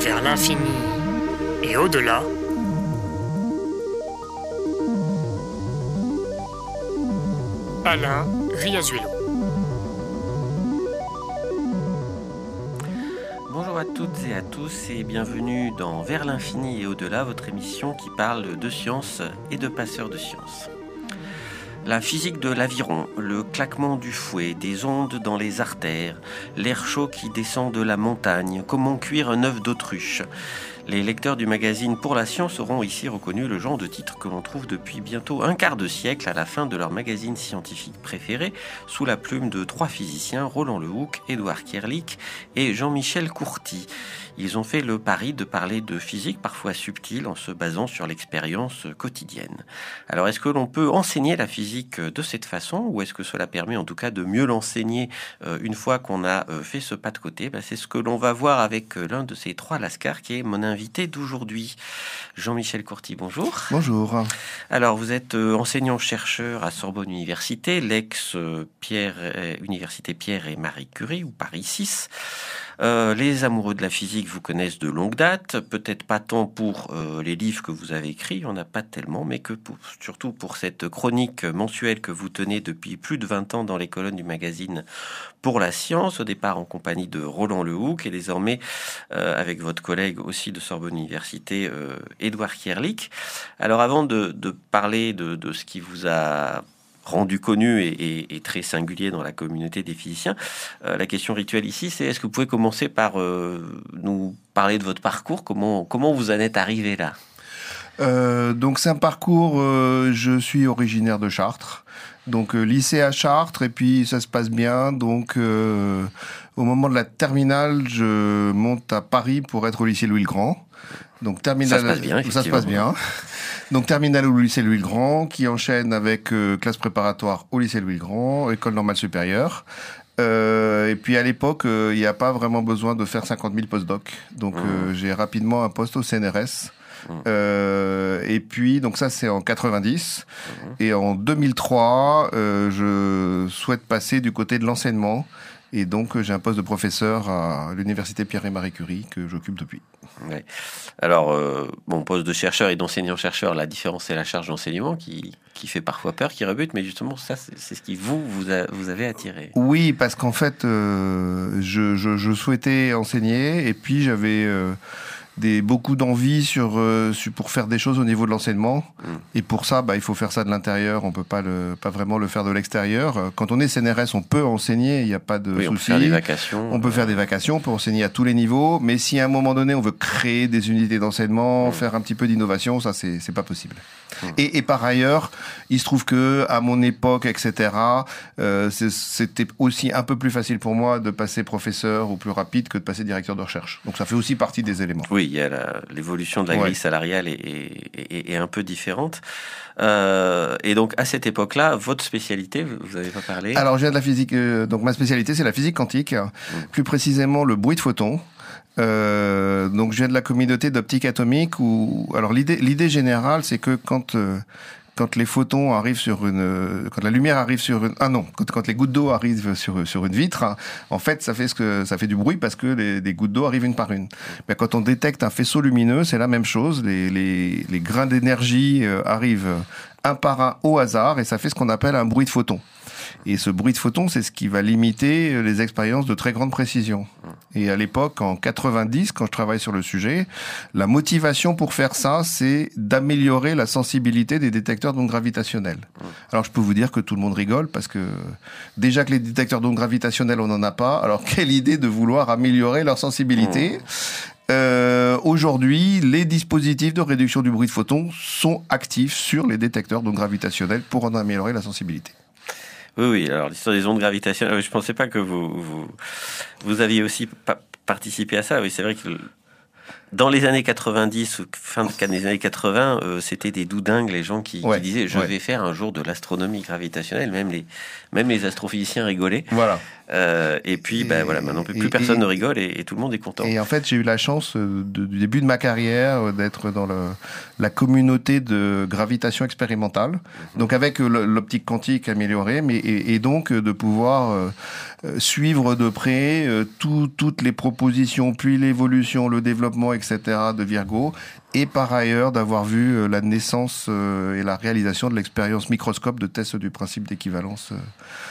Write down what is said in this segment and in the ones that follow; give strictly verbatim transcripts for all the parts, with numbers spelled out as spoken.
vers l'infini et au-delà. Alain Riazuelo. Bonjour à toutes et à tous et bienvenue dans Vers l'infini et au-delà, votre émission qui parle de science et de passeurs de science. La physique de l'aviron, le claquement du fouet, des ondes dans les artères, l'air chaud qui descend de la montagne, comment cuire un œuf d'autruche. Les lecteurs du magazine Pour la Science auront ici reconnu le genre de titre que l'on trouve depuis bientôt un quart de siècle à la fin de leur magazine scientifique préféré, sous la plume de trois physiciens, Roland Lehoucq, Édouard Kierlich et Jean-Michel Courty. Ils ont fait le pari de parler de physique parfois subtile en se basant sur l'expérience quotidienne. Alors est-ce que l'on peut enseigner la physique de cette façon ou est-ce que cela permet en tout cas de mieux l'enseigner euh, une fois qu'on a euh, fait ce pas de côté? Ben, c'est ce que l'on va voir avec euh, l'un de ces trois lascars qui est mon invité d'aujourd'hui. Jean-Michel Courty, bonjour. Bonjour. Alors vous êtes euh, enseignant-chercheur à Sorbonne Université, l'ex-Pierre, euh, Université Pierre et Marie Curie ou Paris six. Euh, les amoureux de la physique vous connaissent de longue date, peut-être pas tant pour euh, les livres que vous avez écrits, il n'y en a pas tellement, mais que pour, surtout pour cette chronique mensuelle que vous tenez depuis plus de vingt ans dans les colonnes du magazine Pour la Science, au départ en compagnie de Roland Lehoucq et désormais euh, avec votre collègue aussi de Sorbonne Université, euh, Édouard Kierlich. Alors avant de, de parler de, de ce qui vous a rendu connu et, et, et très singulier dans la communauté des physiciens. Euh, la question rituelle ici, c'est est-ce que vous pouvez commencer par euh, nous parler de votre parcours, comment, comment vous en êtes arrivé là? Euh, donc c'est un parcours, euh, je suis originaire de Chartres, donc euh, lycée à Chartres, et puis ça se passe bien, donc euh, au moment de la terminale, je monte à Paris pour être au lycée Louis-le-Grand. Donc terminale, ça se passe bien, ça se passe bien. Donc terminale au lycée Louis-le-Grand, qui enchaîne avec euh, classe préparatoire au lycée Louis-le-Grand, école normale supérieure. Euh, et puis à l'époque, il euh, n'y a pas vraiment besoin de faire cinquante mille post-doc. Donc mmh. euh, j'ai rapidement un poste au C N R S. Mmh. Euh, et puis, donc ça c'est en quatre-vingt-dix. Mmh. Et en deux mille trois, euh, je souhaite passer du côté de l'enseignement. Et donc, j'ai un poste de professeur à l'université Pierre et Marie Curie que j'occupe depuis. Ouais. Alors, euh, mon poste de chercheur et d'enseignant-chercheur, la différence, c'est la charge d'enseignement qui, qui fait parfois peur, qui rebute, mais justement, ça, c'est, c'est ce qui vous, vous, a, vous avez attiré. Oui, parce qu'en fait, euh, je, je, je souhaitais enseigner et puis j'avais... Euh, Des, beaucoup d'envie sur, euh, sur, pour faire des choses au niveau de l'enseignement. Mmh. Et pour ça, bah, il faut faire ça de l'intérieur. On peut pas, le, pas vraiment le faire de l'extérieur. Quand on est C N R S, on peut enseigner. Il n'y a pas de oui, souci. On peut faire des vacations. On peut euh... faire des vacations. On peut enseigner à tous les niveaux. Mais si à un moment donné, on veut créer des unités d'enseignement, mmh. faire un petit peu d'innovation, ça, c'est, c'est pas possible. Mmh. Et, et par ailleurs, il se trouve que, à mon époque, et cetera, euh, c'est, c'était aussi un peu plus facile pour moi de passer professeur ou plus rapide que de passer directeur de recherche. Donc ça fait aussi partie des éléments. Oui. Il y a la, l'évolution de la grille ouais. salariale est, est, est, est un peu différente. Euh, et donc, à cette époque-là, votre spécialité, vous n'avez pas parlé? Alors, je viens de la physique. Euh, donc, ma spécialité, c'est la physique quantique. Mmh. Plus précisément, le bruit de photons. Euh, donc, je viens de la communauté d'optique atomique où, alors, l'idée, l'idée générale, c'est que quand, euh, quand les photons arrivent sur une, quand la lumière arrive sur une, ah non, quand, quand les gouttes d'eau arrivent sur, sur une vitre, hein, en fait, ça fait ce que, ça fait du bruit parce que les, les gouttes d'eau arrivent une par une. Mais quand on détecte un faisceau lumineux, c'est la même chose. Les, les, les grains d'énergie euh, arrivent un par un au hasard et ça fait ce qu'on appelle un bruit de photon. Et ce bruit de photon, c'est ce qui va limiter les expériences de très grande précision. Et à l'époque, en quatre-vingt-dix, quand je travaille sur le sujet, la motivation pour faire ça, c'est d'améliorer la sensibilité des détecteurs d'ondes gravitationnelles. Alors, je peux vous dire que tout le monde rigole parce que déjà que les détecteurs d'ondes gravitationnelles, on n'en a pas. Alors, quelle idée de vouloir améliorer leur sensibilité ? Euh, aujourd'hui, les dispositifs de réduction du bruit de photons sont actifs sur les détecteurs d'ondes gravitationnelles pour en améliorer la sensibilité. Oui, oui. Alors, l'histoire des ondes gravitationnelles, je pensais pas que vous, vous, vous aviez aussi pa- participé à ça. Oui, c'est vrai que dans les années quatre-vingt-dix, fin des années quatre-vingts, euh, c'était des doudingues, les gens qui, ouais, qui disaient « je ouais. vais faire un jour de l'astronomie gravitationnelle », même les, même les astrophysiciens rigolaient. Voilà. Euh, et puis, et, ben voilà, maintenant plus et, personne et, ne rigole et, et tout le monde est content. Et en fait, j'ai eu la chance de, du début de ma carrière d'être dans le, la communauté de gravitation expérimentale, mm-hmm. donc avec l'optique quantique améliorée, mais et, et donc de pouvoir euh, suivre de près euh, tout, toutes les propositions, puis l'évolution, le développement, et cetera de Virgo. Et par ailleurs, d'avoir vu euh, la naissance euh, et la réalisation de l'expérience microscope de test du principe d'équivalence euh,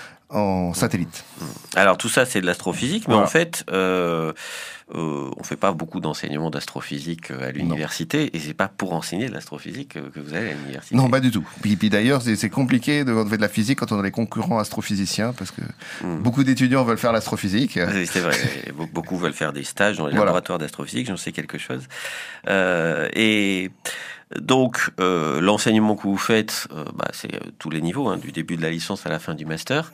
en satellite. Alors tout ça c'est de l'astrophysique, mais voilà. en fait euh, euh, on fait pas beaucoup d'enseignement d'astrophysique à l'université, non. Et c'est pas pour enseigner de l'astrophysique que vous allez à l'université. Non, pas du tout. Puis, puis d'ailleurs c'est compliqué de faire de la physique quand on a les concurrents astrophysiciens, parce que mm. beaucoup d'étudiants veulent faire l'astrophysique. Oui, c'est vrai, beaucoup veulent faire des stages dans les voilà. laboratoires d'astrophysique, j'en sais quelque chose. Euh, et donc, euh, l'enseignement que vous faites, euh, bah, c'est euh, tous les niveaux, hein, du début de la licence à la fin du master.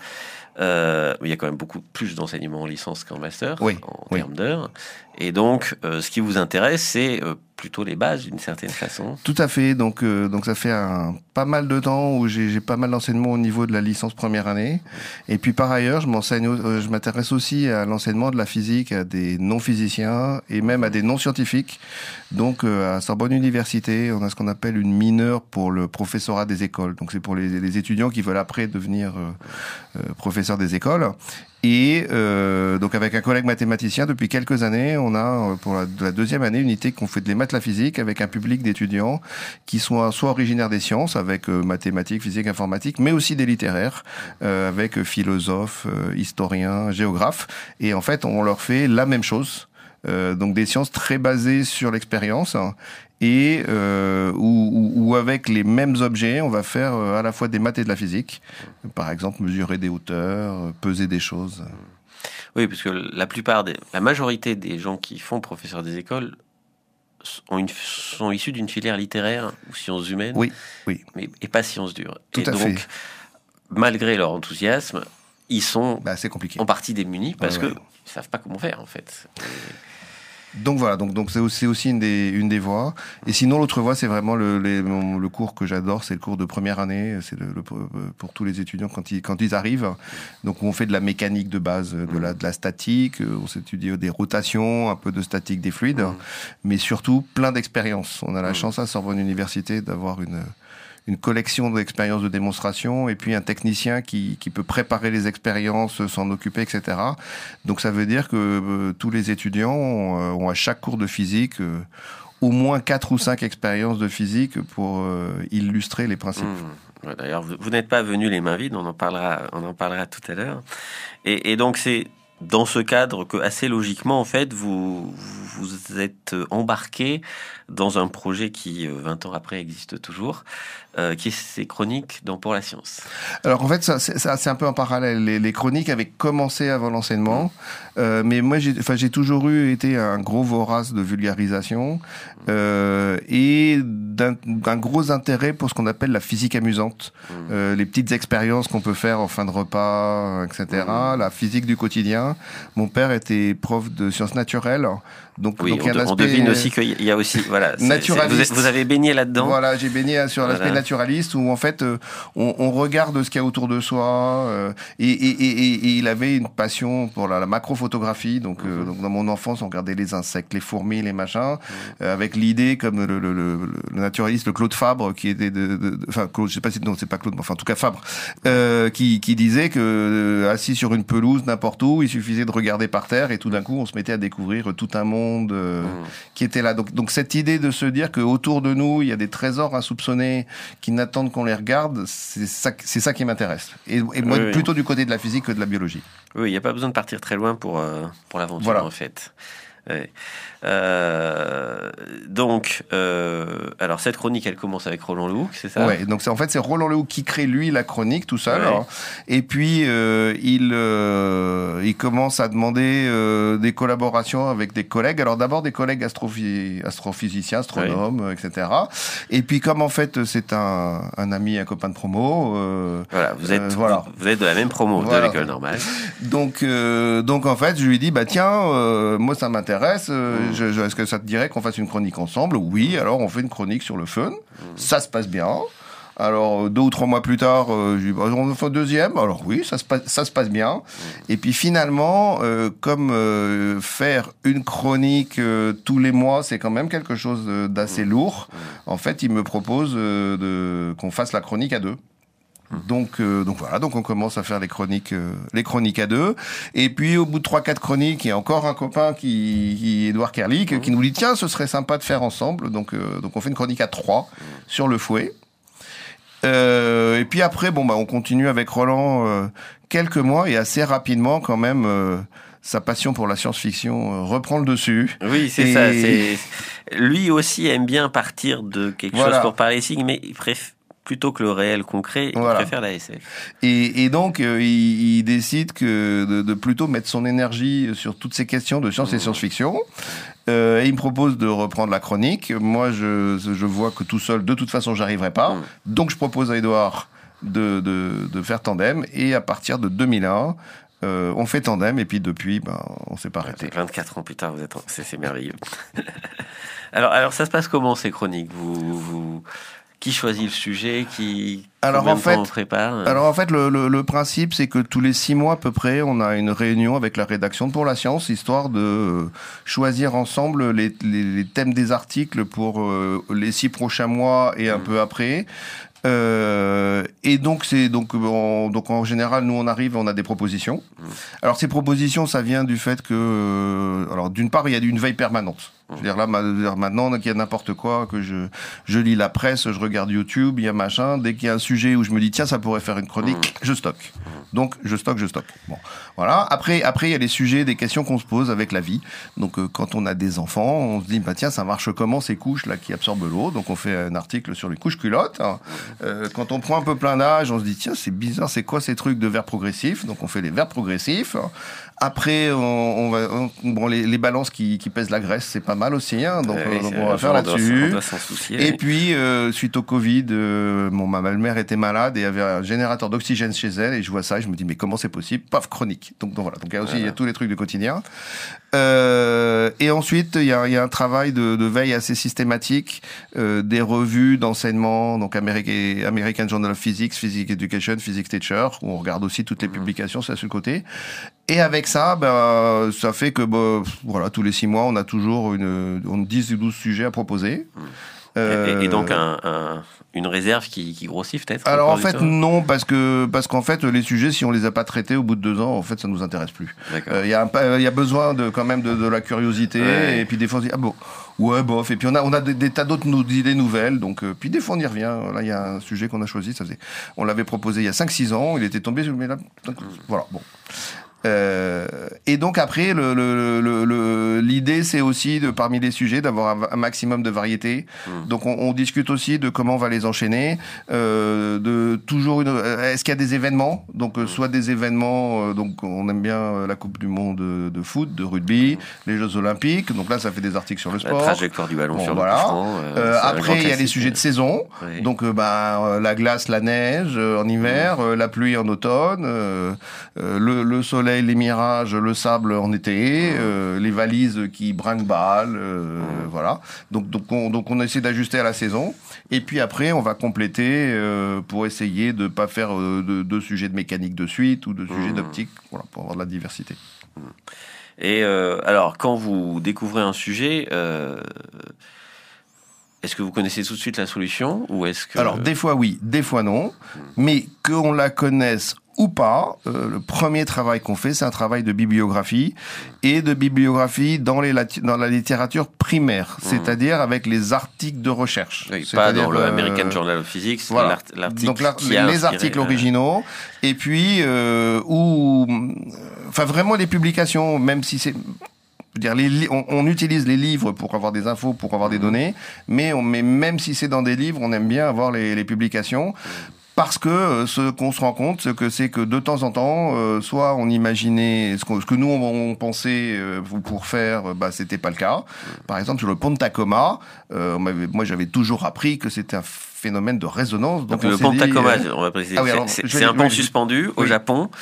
Euh, il y a quand même beaucoup plus d'enseignement en licence qu'en master, oui, en oui. termes d'heures. Et donc, euh, ce qui vous intéresse, c'est euh, plutôt les bases, d'une certaine façon. Tout à fait. Donc, euh, donc ça fait un, pas mal de temps où j'ai pas mal d'enseignement au niveau de la licence première année. Et puis, par ailleurs, je m'enseigne, euh, je m'intéresse aussi à l'enseignement de la physique à des non-physiciens et même à des non-scientifiques. Donc, euh, à Sorbonne Université, on a ce qu'on appelle une mineure pour le professorat des écoles. Donc, c'est pour les, les étudiants qui veulent après devenir euh, euh, professeurs des écoles. Et euh, donc avec un collègue mathématicien, depuis quelques années, on a pour la, la deuxième année une unité qu'on fait de les maths la physique avec un public d'étudiants qui sont soit originaires des sciences, avec euh, mathématiques, physique, informatique, mais aussi des littéraires, euh, avec philosophes, euh, historiens, géographes. Et en fait, on leur fait la même chose. Euh, donc des sciences très basées sur l'expérience et euh, où, où avec les mêmes objets, on va faire euh, à la fois des maths et de la physique. Par exemple, mesurer des hauteurs, peser des choses. Oui, parce que la plupart, des, la majorité des gens qui font professeur des écoles ont une, sont issus d'une filière littéraire ou sciences humaines, oui, oui, mais et pas sciences dures. Tout et à donc, fait. Malgré leur enthousiasme, ils sont bah, c'est compliqué. en partie démunis parce ouais, que ouais. ils savent pas comment faire en fait. Et... Donc voilà, donc donc c'est aussi, aussi une des une des voies. Et sinon l'autre voie, c'est vraiment le les, le cours que j'adore, c'est le cours de première année, c'est le, le pour tous les étudiants quand ils quand ils arrivent. Donc on fait de la mécanique de base, de la de la statique, on s'étudie des rotations, un peu de statique des fluides, mmh. mais surtout plein d'expériences. On a la mmh. chance à Sorbonne Université d'avoir une une collection d'expériences de démonstration et puis un technicien qui, qui peut préparer les expériences, s'en occuper, et cetera. Donc ça veut dire que euh, tous les étudiants ont, euh, ont à chaque cours de physique euh, au moins quatre ou cinq expériences de physique pour euh, illustrer les principes. Mmh. Ouais, d'ailleurs, vous, vous n'êtes pas venu les mains vides, on en parlera, on en parlera tout à l'heure. Et, et donc c'est dans ce cadre que, assez logiquement, en fait, vous vous êtes embarqué dans un projet qui, vingt ans après, existe toujours, euh, qui est ces chroniques dans Pour la Science. Alors, en fait, ça, c'est, ça, c'est un peu en parallèle. Les, les chroniques avaient commencé avant l'enseignement, mmh. euh, mais moi, j'ai, enfin, j'ai toujours eu été un gros vorace de vulgarisation euh, et d'un, d'un gros intérêt pour ce qu'on appelle la physique amusante, mmh. euh, les petites expériences qu'on peut faire en fin de repas, et cetera, mmh. la physique du quotidien. Mon père était prof de sciences naturelles, donc, oui, donc il y a on, un aspect... on devine aussi qu'il y a aussi, voilà, naturaliste. C'est, vous, vous avez baigné là-dedans. Voilà, j'ai baigné sur l'aspect voilà. naturaliste où en fait euh, on, on regarde ce qu'il y a autour de soi euh, et, et, et, et il avait une passion pour la, la macrophotographie. Donc, euh, mm-hmm. donc dans mon enfance, on regardait les insectes, les fourmis, les machins, mm-hmm. euh, avec l'idée comme le, le, le, le naturaliste, le Claude Fabre, qui était de, de, de enfin Claude, je sais pas si non c'est pas Claude, mais enfin en tout cas Fabre, euh, qui, qui disait que euh, assis sur une pelouse n'importe où, il suffisait de regarder par terre et tout d'un coup on se mettait à découvrir tout un monde euh, mmh. qui était là. Donc, donc cette idée de se dire que autour de nous il y a des trésors insoupçonnés qui n'attendent qu'on les regarde, c'est ça, c'est ça qui m'intéresse. Et, et moi oui, plutôt oui. du côté de la physique que de la biologie. Oui, il n'y a pas besoin de partir très loin pour euh, pour l'aventure voilà. en fait. Ouais. Euh, donc, euh, alors cette chronique, elle commence avec Roland Lehoucq, c'est ça ? Ouais. Donc c'est, en fait, c'est Roland Lehoucq qui crée lui la chronique tout seul. Ouais. Alors, et puis euh, il euh, il commence à demander euh, des collaborations avec des collègues. Alors d'abord des collègues astrophy- astrophysiciens, astronomes, ouais. et cetera. Et puis comme en fait c'est un un ami, un copain de promo. Euh, voilà, vous êtes euh, voilà. vous, vous êtes de la même promo voilà. de l'école normale. Donc euh, donc en fait, je lui dis bah tiens, euh, moi ça m'intéresse. t'intéresse, euh, mmh. je, je, est-ce que ça te dirait qu'on fasse une chronique ensemble? Oui, alors on fait une chronique sur le fun. Mmh. Ça se passe bien. Alors, deux ou trois mois plus tard, euh, je dis, bah, on fait un deuxième. Alors oui, ça se passe, ça se passe bien. Et puis finalement, euh, comme euh, faire une chronique euh, tous les mois, c'est quand même quelque chose d'assez lourd. En fait, il me propose euh, de, qu'on fasse la chronique à deux. Donc, euh, donc voilà, donc on commence à faire les chroniques, euh, les chroniques à deux. Et puis au bout de trois, quatre chroniques, il y a encore un copain qui, qui Édouard Kerlik, qui nous dit tiens, ce serait sympa de faire ensemble. Donc, euh, donc on fait une chronique à trois sur le fouet. Euh, et puis après, bon bah on continue avec Roland euh, quelques mois et assez rapidement quand même. Euh, sa passion pour la science-fiction euh, reprend le dessus. Oui, c'est et... ça. C'est... Lui aussi aime bien partir de quelque voilà. chose pour parler signes, mais il préfère plutôt que le réel concret, il voilà. préfère la S F. Et, et donc, euh, il, il décide que de, de plutôt mettre son énergie sur toutes ces questions de science mmh. et science-fiction. Euh, et il me propose de reprendre la chronique. Moi, je, je vois que tout seul, de toute façon, j'arriverai pas. Mmh. Donc, je propose à Édouard de, de, de faire tandem. Et à partir de deux mille un, euh, on fait tandem. Et puis, depuis, ben, on s'est pas arrêté. vingt-quatre ans plus tard, vous êtes, en... c'est, c'est merveilleux. alors, alors, ça se passe comment, ces chroniques? Vous, vous... Qui choisit le sujet? Qui alors en fait, on prépare alors en fait, le, le, le principe, c'est que tous les six mois à peu près, on a une réunion avec la rédaction de Pour la Science, histoire de choisir ensemble les, les, les thèmes des articles pour euh, les six prochains mois et un mmh. peu après. Euh, et donc c'est donc en, donc en général nous on arrive, on a des propositions. Mmh. Alors ces propositions, ça vient du fait que euh, alors d'une part il y a une veille permanente. Je veux dire là maintenant qu'il y a n'importe quoi, que je je lis la presse, je regarde YouTube, il y a machin, dès qu'il y a un sujet où je me dis tiens ça pourrait faire une chronique, je stocke. Donc je stocke, je stocke. Bon, voilà. Après après il y a les sujets, des questions qu'on se pose avec la vie. Donc euh, quand on a des enfants, on se dit bah tiens ça marche comment ces couches là qui absorbent l'eau. Donc on fait un article sur les couches culottes. Hein. Euh, quand on prend un peu plein d'âge, on se dit tiens c'est bizarre, c'est quoi ces trucs de verre progressif? Donc on fait les verres progressifs. Après, on, on va on, bon les, les balances qui, qui pèsent la graisse, c'est pas mal aussi, hein, donc, oui, euh, donc on va faire là-dessus. On doit s'en soucier. Et oui. puis, euh, suite au Covid, euh, bon, ma belle-mère était malade et avait un générateur d'oxygène chez elle, et je vois ça et je me dis mais comment c'est possible? Paf, chronique. Donc, donc voilà. Donc il y a aussi voilà. il y a tous les trucs du quotidien. Euh, et ensuite, il y a, il y a un travail de, de veille assez systématique, euh, des revues d'enseignement, donc American, American Journal of Physics, Physics Education, Physics Teacher, où on regarde aussi toutes les mmh. publications, c'est à ce côté. Et avec ça, ben, ça fait que, bah, voilà, tous les six mois, on a toujours une, on dix ou douze sujets à proposer. Mmh. Euh, et, et donc un, un, une réserve qui, qui grossit peut-être. Alors en fait non, parce que parce qu'en fait les sujets, si on les a pas traités au bout de deux ans, en fait ça nous intéresse plus. Il euh, y a il y a besoin de quand même de, de la curiosité ouais. et puis des fois on dit ah bon ouais bof et puis on a on a des, des tas d'autres idées nouvelles donc euh, puis des fois on y revient. Là il y a un sujet qu'on a choisi, ça faisait on l'avait proposé il y a cinq six ans, il était tombé mais là donc, voilà bon. Euh, et donc après, le, le, le, le, l'idée c'est aussi de parmi les sujets d'avoir un, un maximum de variété. Mmh. Donc on, on discute aussi de comment on va les enchaîner, euh, de toujours une. Est-ce qu'il y a des événements? Donc mmh. soit des événements, euh, donc on aime bien la Coupe du Monde de, de foot, de rugby, mmh. les Jeux Olympiques. Donc là ça fait des articles sur le sport. La trajectoire du ballon bon, sur voilà. le front. Euh, euh, après il y a les sujets de saison. Oui. Donc euh, bah la glace, la neige euh, en hiver, mmh. euh, la pluie en automne, euh, euh, le, le soleil. Les mirages, le sable en été, euh, les valises qui brinque-balle, euh, mmh. voilà. Donc, donc, on, donc on essaie d'ajuster à la saison. Et puis après, on va compléter euh, pour essayer de pas faire euh, de, de sujets de mécanique de suite ou de sujets mmh. d'optique, voilà, pour avoir de la diversité. Mmh. Et euh, alors, quand vous découvrez un sujet, euh, est-ce que vous connaissez tout de suite la solution ou est-ce que... Alors, des fois oui, des fois non. Mmh. Mais qu'on la connaisse ou pas, euh, le premier travail qu'on fait, c'est un travail de bibliographie et de bibliographie dans, les, dans la littérature primaire, mmh. c'est-à-dire avec les articles de recherche. Oui, pas dans le euh, American Journal of Physics, voilà. l'article donc la, qui les, a les inspiré, articles euh... originaux et puis euh, ou enfin vraiment les publications, même si c'est dire les, on, on utilise les livres pour avoir des infos, pour avoir mmh. des données, mais, on, mais même si c'est dans des livres, on aime bien avoir les, les publications. Parce que euh, ce qu'on se rend compte, c'est que c'est que de temps en temps, euh, soit on imaginait ce, ce que nous on, on pensait euh, pour faire, bah c'était pas le cas. Par exemple sur le pont de Tacoma, euh, moi j'avais toujours appris que c'était un phénomène de résonance. Donc, donc le pont de Tacoma, euh... on va préciser, ah oui, alors, c'est, c'est un pont oui, suspendu oui. au Japon.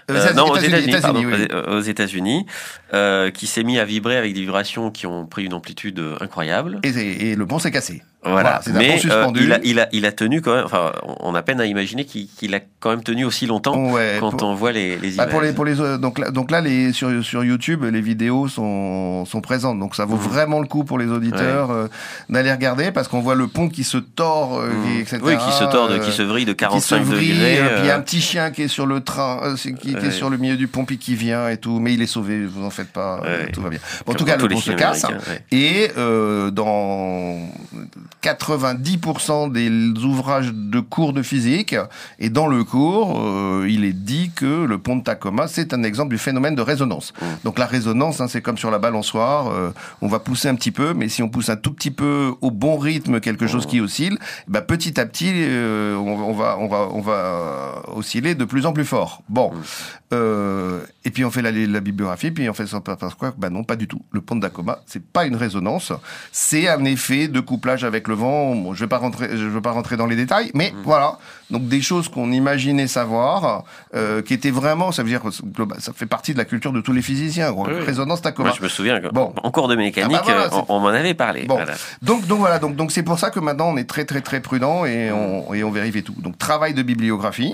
Euh, non, aux États-Unis, États-Unis, pardon, oui. aux États-Unis, euh, qui s'est mis à vibrer avec des vibrations qui ont pris une amplitude incroyable. Et, et le pont s'est cassé. Voilà, voilà c'est un mais pont suspendu. Euh, il, a, il, a, il a tenu quand même, enfin, on a peine à imaginer qu'il, qu'il a quand même tenu aussi longtemps ouais, quand pour, on voit les, les bah images. Pour les, pour les, donc là, donc là les, sur, sur YouTube, les vidéos sont, sont présentes, donc ça vaut mmh. vraiment le coup pour les auditeurs ouais. euh, d'aller regarder, parce qu'on voit le pont qui se tord, euh, mmh. et cetera. Oui, qui se tord, euh, qui se vrille de quarante-cinq vrille, degrés. Euh, puis il y a un petit chien qui est sur le train, euh, qui, qui ouais. est sur le milieu du pont, puis qui vient et tout, mais il est sauvé, vous en faites pas, ouais. euh, tout va bien. Bon, en tout cas, le pont se casse, ouais. et euh, dans quatre-vingt-dix pour cent des ouvrages de cours de physique, et dans le cours, euh, il est dit que le pont de Tacoma, c'est un exemple du phénomène de résonance. Mmh. Donc la résonance, hein, c'est comme sur la balançoire, euh, on va pousser un petit peu, mais si on pousse un tout petit peu au bon rythme, quelque chose mmh. qui oscille, bah, petit à petit, euh, on, on, va, on, va, on va osciller de plus en plus fort. Bon, mmh. euh, et puis on fait la, la bibliographie, puis on fait ça parce quoi ? Bah non, pas du tout. Le pont de Tacoma, c'est pas une résonance, c'est un effet de couplage avec le vent. Bon, je vais pas rentrer, je veux pas rentrer dans les détails, mais mmh. voilà. Donc des choses qu'on imaginait savoir, euh, qui étaient vraiment, ça veut dire, ça fait partie de la culture de tous les physiciens. Oui. Résonance Tacoma. Moi, je me souviens que bon. en cours de mécanique, ah bah voilà, on, on m'en avait parlé. Bon. Voilà. Donc, donc voilà, donc donc c'est pour ça que maintenant on est très très très prudent et on et on vérifie tout. Donc travail de bibliographie.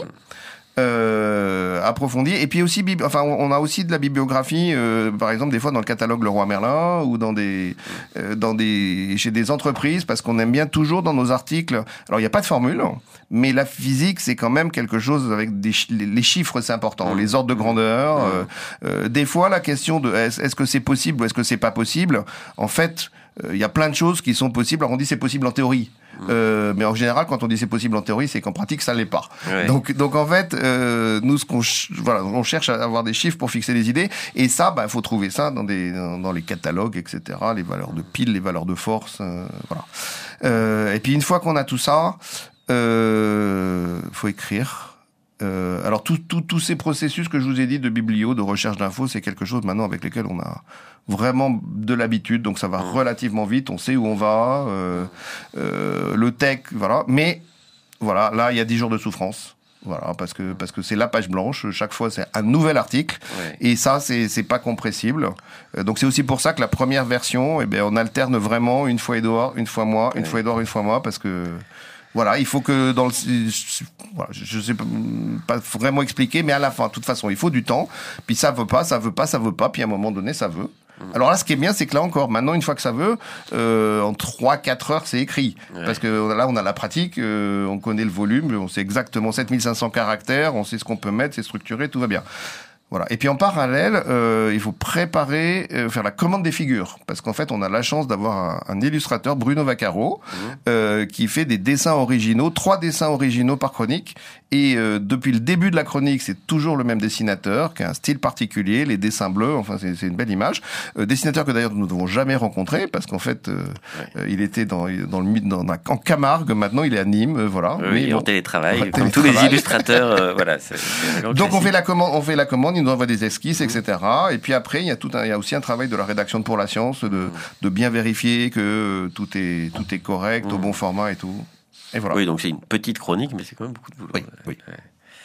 Euh, approfondi, et puis aussi enfin on a aussi de la bibliographie euh, par exemple des fois dans le catalogue Leroy Merlin ou dans des euh, dans des chez des entreprises, parce qu'on aime bien toujours dans nos articles, alors il n'y a pas de formule, mais la physique c'est quand même quelque chose avec des les chiffres, c'est important, les ordres de grandeur, euh, euh, des fois la question de est-ce, est-ce que c'est possible ou est-ce que c'est pas possible, en fait il euh, y a plein de choses qui sont possibles. Alors on dit c'est possible en théorie, mmh. euh, mais en général quand on dit c'est possible en théorie, c'est qu'en pratique ça l'est pas. Ouais. Donc donc en fait euh, nous ce qu'on ch- voilà on cherche à avoir des chiffres pour fixer des idées, et ça bah faut trouver ça dans des dans, dans les catalogues, et cetera. Les valeurs de pile, les valeurs de force, euh, voilà. Euh, et puis une fois qu'on a tout ça, euh, faut écrire. Euh, alors tous tout, tout ces processus que je vous ai dit de biblio, de recherche d'infos, c'est quelque chose maintenant avec lesquels on a vraiment de l'habitude, donc ça va relativement vite, on sait où on va, euh, euh, le tech, voilà. Mais voilà, là il y a dix jours de souffrance, voilà, parce que parce que c'est la page blanche, chaque fois c'est un nouvel article, ouais. Et ça c'est c'est pas compressible. Euh, donc c'est aussi pour ça que la première version, eh ben on alterne vraiment une fois Édouard, une fois moi, une ouais. fois Édouard, une fois moi, parce que voilà, il faut que dans le, voilà, je sais pas vraiment expliquer, mais à la fin, de toute façon, il faut du temps. Puis ça veut pas, ça veut pas, ça veut pas. Puis à un moment donné, ça veut. Alors là, ce qui est bien, c'est que là encore, maintenant, une fois que ça veut, euh, en trois quatre heures, c'est écrit. Ouais. Parce que là, on a la pratique, euh, on connaît le volume, on sait exactement sept mille cinq cents caractères, on sait ce qu'on peut mettre, c'est structuré, tout va bien. Voilà. Et puis en parallèle, euh, il faut préparer, euh, faire la commande des figures, parce qu'en fait, on a la chance d'avoir un, un illustrateur, Bruno Vaccaro, mmh. euh, qui fait des dessins originaux, trois dessins originaux par chronique. Et euh, depuis le début de la chronique, c'est toujours le même dessinateur, qui a un style particulier, les dessins bleus. Enfin, c'est, c'est une belle image. Euh, dessinateur que d'ailleurs nous n'avons jamais rencontré, parce qu'en fait, euh, ouais. euh, il était dans dans le dans, dans en Camargue. Maintenant, il est à Nîmes. Euh, voilà. Oui, Mais en bon, télétravail, en comme télétravail. tous les illustrateurs. Euh, voilà. C'est, c'est Donc classique. on fait la commande, on fait la commande. Il nous envoie des esquisses, mmh. et cetera. Et puis après, il y a tout un, il y a aussi un travail de la rédaction de Pour la Science, de mmh. de bien vérifier que tout est tout est correct, mmh. au bon format et tout. Et voilà. Oui, donc c'est une petite chronique, mais c'est quand même beaucoup de boulot. Oui. oui. Ouais.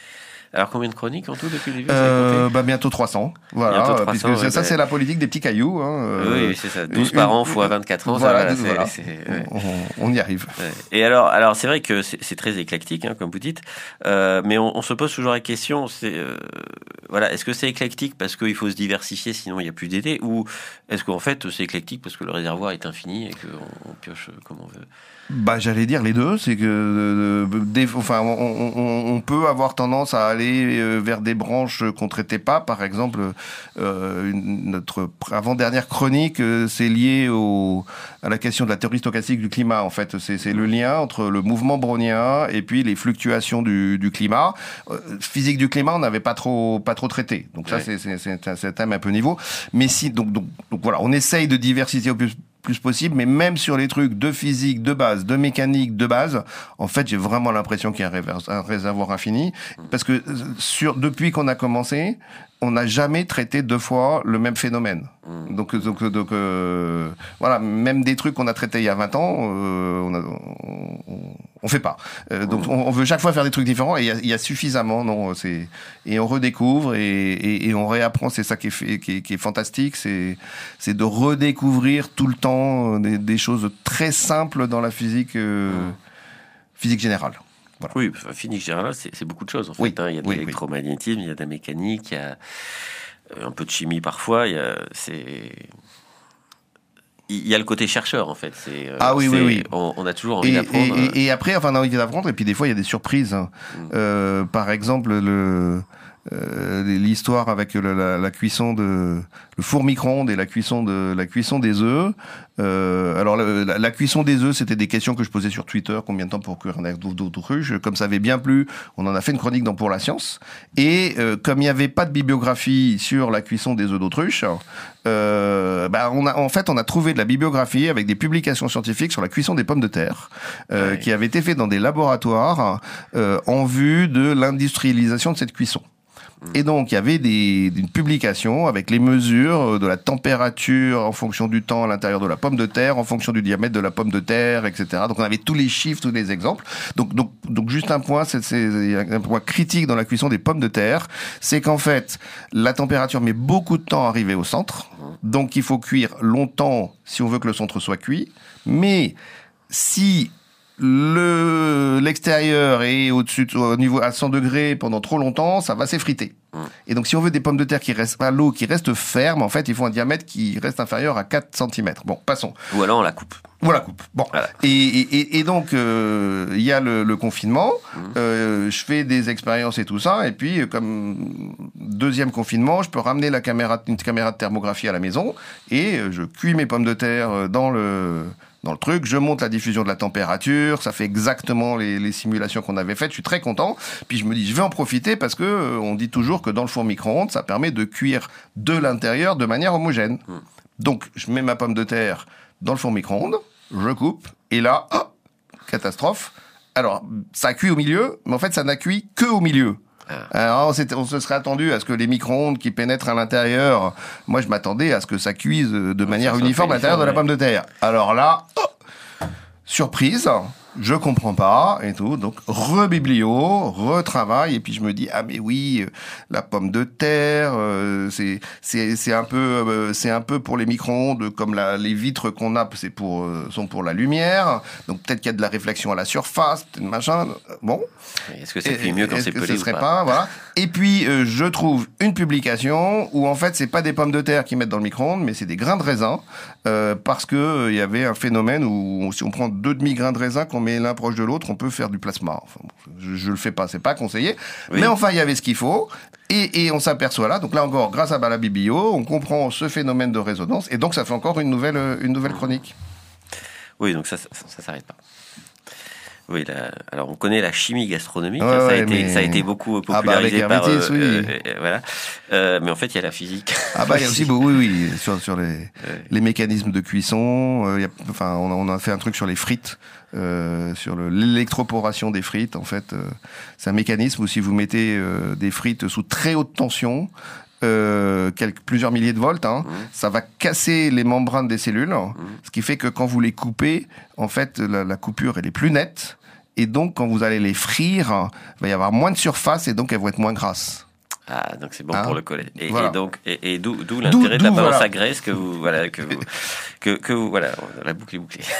Alors combien de chroniques en tout depuis le début? euh, bah bientôt trois cents. Voilà, bientôt trois cents, puisque ouais, ça, bah... ça c'est la politique des petits cailloux. Hein, euh, oui, c'est ça. douze une, par an fois vingt-quatre ans. Voilà, ça, c'est, voilà. C'est, c'est, ouais. on, on y arrive. Ouais. Et alors, alors c'est vrai que c'est, c'est très éclectique, hein, comme vous dites, euh, mais on, on se pose toujours la question. C'est euh, voilà, est-ce que c'est éclectique parce qu'il faut se diversifier, sinon il n'y a plus d'idées, ou est-ce qu'en fait c'est éclectique parce que le réservoir est infini et qu'on on pioche comme on veut? Bah, j'allais dire les deux, c'est que euh, des, enfin, on, on, on peut avoir tendance à aller euh, vers des branches qu'on traitait pas. Par exemple, euh, une, notre avant-dernière chronique, euh, c'est lié au, à la question de la théorie stochastique du climat. En fait, c'est, c'est le lien entre le mouvement brownien et puis les fluctuations du, du climat. Euh, physique du climat, on n'avait pas trop, pas trop traité. Donc ça, ouais. c'est, c'est, c'est, un, c'est un thème un peu nouveau. Mais si, donc, donc, donc voilà, on essaye de diversifier au plus plus possible, mais même sur les trucs de physique de base, de mécanique de base, en fait, j'ai vraiment l'impression qu'il y a un, révers, un réservoir infini, parce que sur depuis qu'on a commencé, on n'a jamais traité deux fois le même phénomène. Mmh. Donc, donc, donc euh, voilà, même des trucs qu'on a traités il y a vingt ans, euh, on, a, on, on fait pas. Euh, donc on, on veut chaque fois faire des trucs différents et il y a, il y a suffisamment, non, c'est et on redécouvre et, et, et on réapprend. C'est ça qui est, fait, qui est, qui est fantastique, c'est c'est de redécouvrir tout le temps des, des choses très simples dans la physique euh, mmh. physique générale. Voilà. Oui, enfin, physique générale, c'est, c'est beaucoup de choses en fait. Oui, hein. Il y a de oui, l'électromagnétisme, oui. Il y a de la mécanique, il y a un peu de chimie parfois. Il y a, c'est... il y a le côté chercheur en fait. C'est, ah oui, c'est, oui, oui. On, on a toujours envie et, d'apprendre. Et, et, et après, enfin, on a envie d'apprendre. Et puis des fois, il y a des surprises. Mmh. Euh, par exemple, le euh, l'histoire avec la, la, la cuisson de le four micro-ondes et la cuisson de la cuisson des œufs. Euh, alors la, la, la cuisson des œufs, c'était des questions que je posais sur Twitter. Combien de temps pour cuire un œuf d'autruche? Comme ça avait bien plu, on en a fait une chronique dans Pour la Science. Et euh, comme il n'y avait pas de bibliographie sur la cuisson des œufs d'autruche, euh, bah on a en fait on a trouvé de la bibliographie avec des publications scientifiques sur la cuisson des pommes de terre, euh, ouais. qui avaient été faites dans des laboratoires euh, en vue de l'industrialisation de cette cuisson. Et donc, il y avait des, une publication avec les mesures de la température en fonction du temps à l'intérieur de la pomme de terre, en fonction du diamètre de la pomme de terre, et cetera. Donc, on avait tous les chiffres, tous les exemples. Donc, donc, donc juste un point, c'est, c'est un point critique dans la cuisson des pommes de terre, c'est qu'en fait, la température met beaucoup de temps à arriver au centre. Donc, il faut cuire longtemps si on veut que le centre soit cuit. Mais si le l'extérieur est au-dessus, au niveau à cent degrés pendant trop longtemps, ça va s'effriter. Mmh. Et donc, si on veut des pommes de terre qui restent à l'eau, qui restent fermes, en fait, il faut un diamètre qui reste inférieur à quatre centimètres. Bon, passons. Ou alors on la coupe. Ou on la coupe. Bon. Voilà. Et, et, et donc, il euh, y a le, le confinement. Mmh. Euh, je fais des expériences et tout ça. Et puis, comme deuxième confinement, je peux ramener la caméra, une caméra de thermographie à la maison et je cuis mes pommes de terre dans le dans le truc, je monte la diffusion de la température, ça fait exactement les, les simulations qu'on avait faites, je suis très content. Puis je me dis, je vais en profiter parce que euh, on dit toujours que dans le four micro-ondes, ça permet de cuire de l'intérieur de manière homogène. Mmh. Donc, je mets ma pomme de terre dans le four micro-ondes, je coupe, et là, oh, catastrophe. Alors, ça cuit au milieu, mais en fait, ça n'a cuit que au milieu. Alors, on, on se serait attendu à ce que les micro-ondes qui pénètrent à l'intérieur, moi je m'attendais à ce que ça cuise de manière uniforme à l'intérieur de la pomme de terre. Alors là, oh, surprise, je comprends pas et tout, donc rebiblio, retravail et puis je me dis ah mais oui, la pomme de terre, euh, c'est c'est c'est un peu euh, c'est un peu pour les micro-ondes comme la, les vitres qu'on a, c'est pour euh, sont pour la lumière, donc peut-être qu'il y a de la réflexion à la surface, peut-être machin, bon. Est-ce que ça fait mieux quand c'est pelé ce serait ou pas, pas voilà. Et puis euh, je trouve une publication où en fait c'est pas des pommes de terre qui mettent dans le micro-ondes, mais c'est des grains de raisin euh, parce que il euh, y avait un phénomène où si on prend deux demi grains de raisin qu'on met l'un proche de l'autre, on peut faire du plasma. Enfin, je, je le fais pas, c'est pas conseillé. Oui. Mais enfin, il y avait ce qu'il faut. Et, et on s'aperçoit là, donc là encore, grâce à Balabibio, on comprend ce phénomène de résonance. Et donc, ça fait encore une nouvelle, une nouvelle chronique. Oui, donc ça, ça, ça s'arrête pas. Oui, la, alors on connaît la chimie gastronomique, ouais, ça, a ouais, été, mais... ça a été beaucoup popularisé ah bah, par... Euh, oui. euh, euh, voilà. Euh, mais en fait, il y a la physique. Ah bah, il y a aussi, oui, oui, sur, sur les, ouais. les mécanismes de cuisson. Euh, y a, enfin, on a, on a fait un truc sur les frites, euh, sur le, l'électroporation des frites. En fait, euh, c'est un mécanisme où si vous mettez euh, des frites sous très haute tension, Euh, quelques, plusieurs milliers de volts, hein, mmh. ça va casser les membranes des cellules, mmh. ce qui fait que quand vous les coupez, en fait, la, la coupure elle est plus nette, et donc quand vous allez les frire, il va y avoir moins de surface, et donc elles vont être moins grasses. Ah, donc c'est bon hein pour le collet. Et, voilà. et donc, et, et d'où, d'où l'intérêt d'où, d'où, de la balance voilà. à graisse que vous, voilà, que vous, que, que vous, voilà, la boucle est bouclée.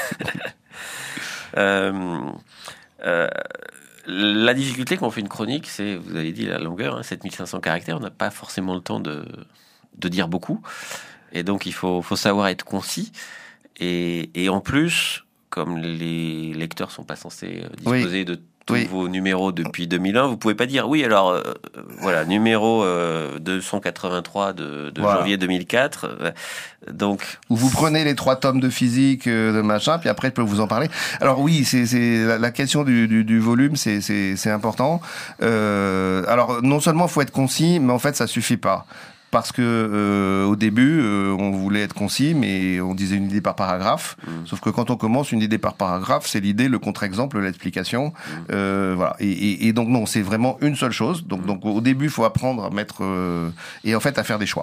euh, euh, La difficulté quand on fait une chronique, c'est, vous avez dit la longueur, hein, sept mille cinq cents caractères, on n'a pas forcément le temps de, de dire beaucoup. Et donc, il faut, faut savoir être concis. Et, et en plus, comme les lecteurs sont pas censés disposer oui. de tous oui. vos numéros depuis deux mille un, vous pouvez pas dire, oui, alors, euh, voilà, numéro euh, deux cent quatre-vingt-trois de, de voilà. janvier deux mille quatre. Euh, donc, ou vous prenez les trois tomes de physique, euh, de machin, puis après je peux vous en parler. Alors oui, c'est, c'est la, la question du, du, du volume, c'est, c'est, c'est important. Euh, alors non seulement faut être concis, mais en fait ça suffit pas. Parce que euh, au début, euh, on voulait être concis, mais on disait une idée par paragraphe. Mmh. Sauf que quand on commence une idée par paragraphe, c'est l'idée, le contre-exemple, l'explication. Mmh. Euh, voilà. Et, et, et donc non, c'est vraiment une seule chose. Donc, mmh. donc au début, il faut apprendre à mettre euh, et en fait à faire des choix.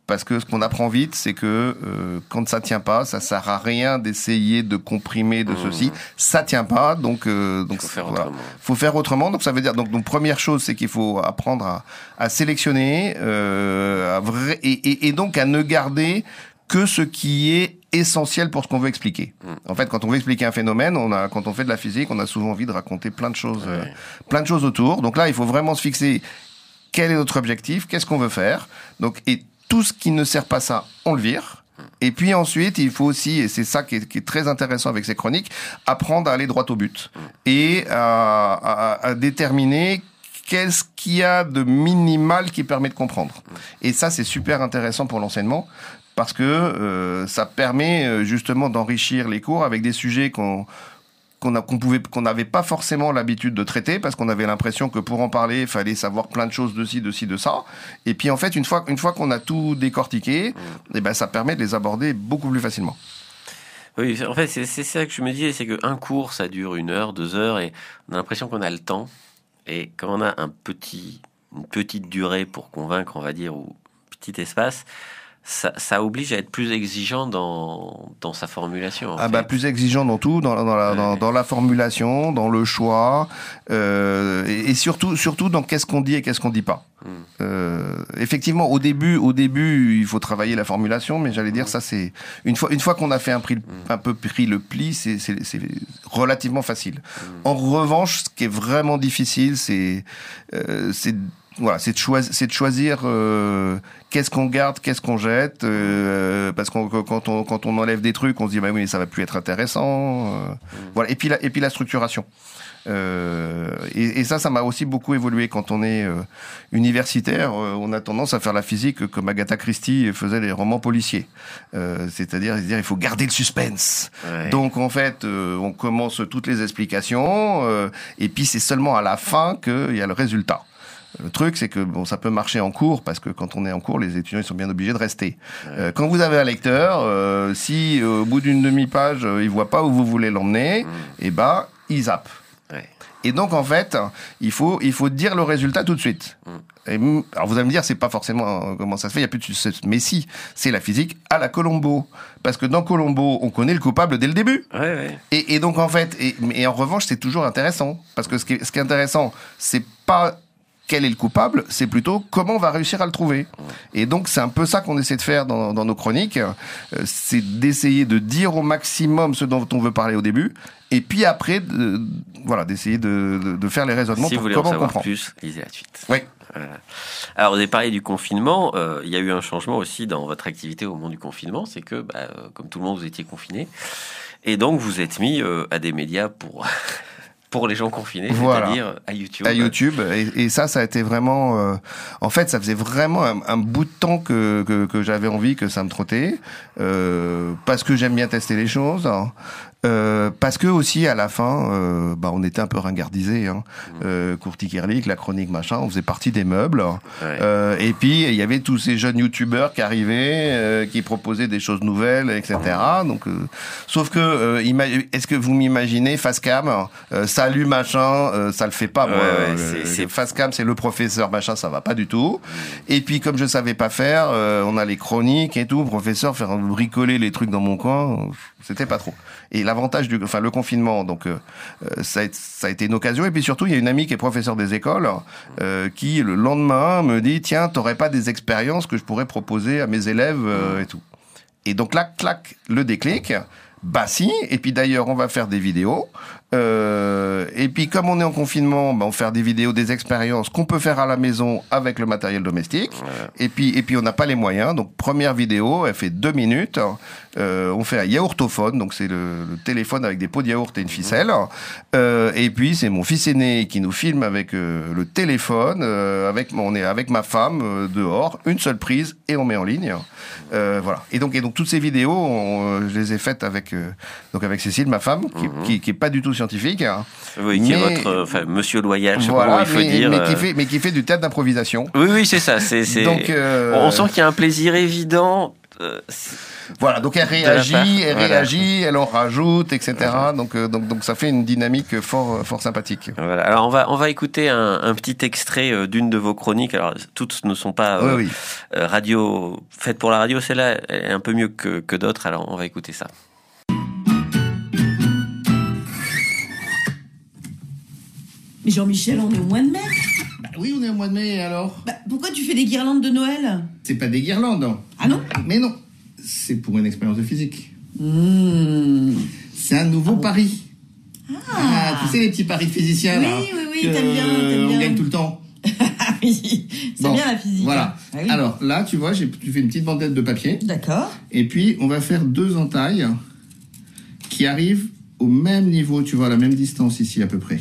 parce que ce qu'on apprend vite, c'est que euh, quand ça tient pas, ça sert à rien d'essayer de comprimer de mmh. ceci. Ça tient pas, donc euh, donc faut faire voilà. autrement. Faut faire autrement. Donc ça veut dire donc, donc première chose, c'est qu'il faut apprendre à, à sélectionner, euh, à vrai, et, et, et donc à ne garder que ce qui est essentiel pour ce qu'on veut expliquer. Mmh. En fait, quand on veut expliquer un phénomène, on a, quand on fait de la physique, on a souvent envie de raconter plein de choses, ouais. euh, plein de choses autour. Donc là, il faut vraiment se fixer quel est notre objectif, qu'est-ce qu'on veut faire. Donc, et tout ce qui ne sert pas ça, on le vire. Et puis ensuite, il faut aussi, et c'est ça qui est, qui est très intéressant avec ces chroniques, apprendre à aller droit au but et à, à, à déterminer qu'est-ce qu'il y a de minimal qui permet de comprendre. Et ça, c'est super intéressant pour l'enseignement. Parce que euh, ça permet justement d'enrichir les cours avec des sujets qu'on qu'on a qu'on pouvait qu'on n'avait pas forcément l'habitude de traiter parce qu'on avait l'impression que pour en parler il fallait savoir plein de choses de ci de ci de ça. Et puis en fait une fois une fois qu'on a tout décortiqué, mmh. et ben ça permet de les aborder beaucoup plus facilement. Oui, en fait c'est c'est ça que je me disais, c'est que un cours ça dure une heure, deux heures et on a l'impression qu'on a le temps. Et quand on a un petit une petite durée pour convaincre, on va dire, ou petit espace. Ça, ça oblige à être plus exigeant dans, dans sa formulation. En ah fait. bah plus exigeant dans tout, dans, dans, la, ouais. dans, dans la formulation, dans le choix, euh, et, et surtout, surtout dans qu'est-ce qu'on dit et qu'est-ce qu'on dit pas. Mm. Euh, effectivement, au début, au début, il faut travailler la formulation, mais j'allais dire mm. ça, c'est une fois, une fois qu'on a fait un, prix, mm. un peu pris le pli, c'est, c'est, c'est relativement facile. Mm. En revanche, ce qui est vraiment difficile, c'est, euh, c'est Voilà, c'est de choisir, c'est de choisir euh, qu'est-ce qu'on garde, qu'est-ce qu'on jette, euh, parce qu'on quand on quand on enlève des trucs, on se dit bah oui, mais ça va plus être intéressant. Euh, mmh. Voilà, et puis la et puis la structuration. Euh, et, et ça, ça m'a aussi beaucoup évolué quand on est euh, universitaire. Euh, on a tendance à faire la physique comme Agatha Christie faisait les romans policiers, euh, c'est-à-dire dire il faut garder le suspense. Ouais. Donc en fait, euh, on commence toutes les explications, euh, et puis c'est seulement à la fin qu'il y a le résultat. Le truc, c'est que bon, ça peut marcher en cours, parce que quand on est en cours, les étudiants ils sont bien obligés de rester. Ouais. Euh, quand vous avez un lecteur, euh, si euh, au bout d'une demi-page, euh, il voit pas où vous voulez l'emmener, mmh. et ben, il zappe. Ouais. Et donc, en fait, il faut, il faut dire le résultat tout de suite. Mmh. Et, alors, vous allez me dire, c'est pas forcément euh, comment ça se fait, il y a plus de... Mais si, c'est la physique à la Colombo. Parce que dans Colombo, on connaît le coupable dès le début. Ouais, ouais. Et, et donc, en fait, et, et en revanche, c'est toujours intéressant. Parce que ce qui est, ce qui est intéressant, c'est pas quel est le coupable, c'est plutôt comment on va réussir à le trouver. Et donc, c'est un peu ça qu'on essaie de faire dans, dans nos chroniques. Euh, c'est d'essayer de dire au maximum ce dont on veut parler au début. Et puis après, de, voilà, d'essayer de, de, de faire les raisonnements si pour vous comment en on comprend. Plus, lisez la suite. Oui. Voilà. Alors, vous avez parlé du confinement. Euh, il y a eu un changement aussi dans votre activité au moment du confinement. C'est que, bah, comme tout le monde, vous étiez confinés. Et donc, vous êtes mis euh, à des médias pour... pour les gens confinés, voilà. C'est-à-dire à YouTube. À YouTube, et, et ça, ça a été vraiment... Euh, en fait, ça faisait vraiment un, un bout de temps que, que, que j'avais envie que ça me trottait, euh, parce que j'aime bien tester les choses, hein. Euh, parce que aussi à la fin, euh, bah on était un peu ringardisés, hein. Mmh. Euh, Courtiquerlic, la chronique machin, on faisait partie des meubles. Ouais. Euh, et puis il y avait tous ces jeunes youtubeurs qui arrivaient, euh, qui proposaient des choses nouvelles, et cetera. Donc, euh, sauf que euh, ima- est-ce que vous m'imaginez Facecam, euh, salut machin, euh, ça le fait pas. Ouais, moi, ouais, euh, c'est, c'est... Facecam, c'est le professeur machin, ça va pas du tout. Mmh. Et puis comme je savais pas faire, euh, on a les chroniques et tout, professeur faire bricoler les trucs dans mon coin, c'était pas trop. Et l'avantage du, enfin le confinement, donc euh, ça, a, ça a été une occasion. Et puis surtout, il y a une amie qui est professeure des écoles, euh, qui le lendemain me dit tiens, t'aurais pas des expériences que je pourrais proposer à mes élèves euh, et tout. Et donc là, clac, le déclic. Bah si. Et puis d'ailleurs, on va faire des vidéos. Euh, et puis comme on est en confinement, bah, on va faire des vidéos, des expériences qu'on peut faire à la maison avec le matériel domestique. Ouais. Et puis et puis on n'a pas les moyens. Donc première vidéo, elle fait deux minutes. Euh, on fait un yaourtophone, donc c'est le, le téléphone avec des pots de yaourt et une ficelle. Euh, et puis c'est mon fils aîné qui nous filme avec euh, le téléphone. Euh, avec on est avec ma femme euh, dehors, une seule prise et on met en ligne. Euh, voilà. Et donc et donc toutes ces vidéos, on, je les ai faites avec euh, donc avec Cécile, ma femme, qui, mm-hmm. qui, qui est pas du tout scientifique. Hein. Oui, qui mais, est votre, enfin Monsieur Loyal, je sais voilà, pas comment il faut mais, dire. Mais qui fait, mais qui fait du théâtre d'improvisation. Oui, oui, c'est ça. C'est, c'est... Donc, euh... on sent qu'il y a un plaisir évident. Euh, voilà, donc elle réagit, part, elle voilà. réagit, elle en rajoute, et cetera. Donc, euh, donc, donc ça fait une dynamique fort, fort sympathique. Voilà. Alors on va on va écouter un, un petit extrait d'une de vos chroniques. Alors toutes ne sont pas euh, oui, oui. euh, radio faites pour la radio. Celle-là elle est un peu mieux que que d'autres. Alors on va écouter ça. Mais Jean-Michel, on est au mois de mai. Bah oui, on est au mois de mai, et alors Bah, pourquoi tu fais des guirlandes de Noël? C'est pas des guirlandes. Ah non? Mais non, c'est pour une expérience de physique. Mmh. C'est un nouveau Ah bon. pari. Ah. Ah, tu sais les petits paris de physiciens Oui, là, oui, oui, que t'aimes bien, t'aimes on bien. gagne tout le temps. Ah oui, c'est Bon, bien la physique. Voilà. hein. Ah oui. Alors là, tu vois, j'ai, tu fais une petite bandette de papier. D'accord. Et puis, on va faire deux entailles qui arrivent au même niveau, tu vois, à la même distance ici à peu près.